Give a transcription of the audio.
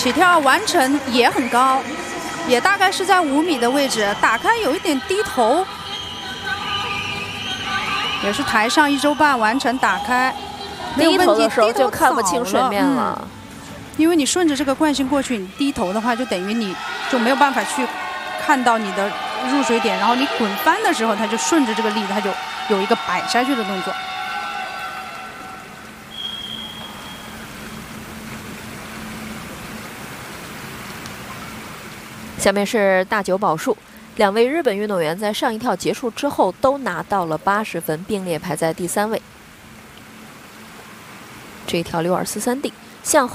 起跳完成也很高，也大概是在5米的位置，打开有一点低头，也是台上1周半完成打开。 低头的时候就看不清水面了。 因为你顺着这个惯性过去，你低头的话，就等于你就没有办法去看到你的入水点，然后你滚翻的时候，它就顺着这个力，它就有一个摆下去的动作。 下面是大久保树，2位日本运动员在上一跳结束之后都拿到了80分，并列排在第3位。这一跳6.243D，向后。